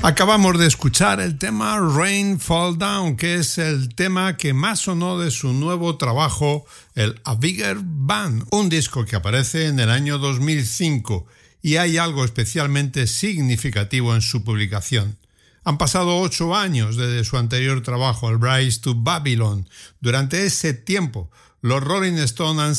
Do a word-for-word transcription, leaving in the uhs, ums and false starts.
Acabamos de escuchar el tema Rain Fall Down, que es el tema que más sonó de su nuevo trabajo, el A Bigger Band, un disco que aparece en el año dos mil cinco, y hay algo especialmente significativo en su publicación. Han pasado ocho años desde su anterior trabajo, el Rise to Babylon. Durante ese tiempo, los Rolling Stones han